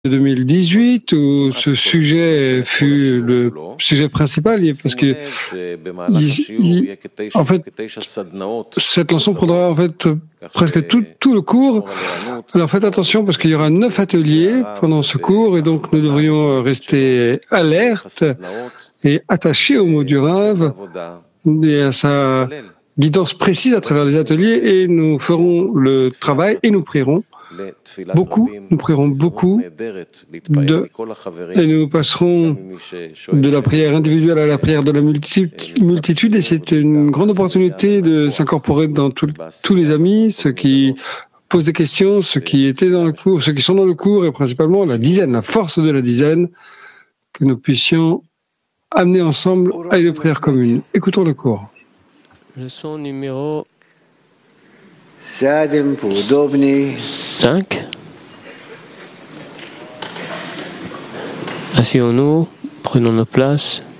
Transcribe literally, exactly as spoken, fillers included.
deux mille dix-huit où ce sujet fut le sujet principal parce que il, il, en fait cette leçon prendra en fait presque tout, tout le cours. Alors faites attention parce qu'il y aura neuf ateliers pendant ce cours et donc nous devrions rester alertes et attachés au mot du Rav et à sa guidance précise à travers les ateliers et nous ferons le travail et nous prierons beaucoup, nous prierons beaucoup de, et nous passerons de la prière individuelle à la prière de la multitude et c'est une grande opportunité de s'incorporer dans tout, tous les amis, ceux qui posent des questions, ceux qui étaient dans le cours, ceux qui sont dans le cours et principalement la dizaine, la force de la dizaine, que nous puissions amener ensemble à une prière commune. Écoutons le cours. Leçon numéro cinq. Asseyons-nous, prenons nos places.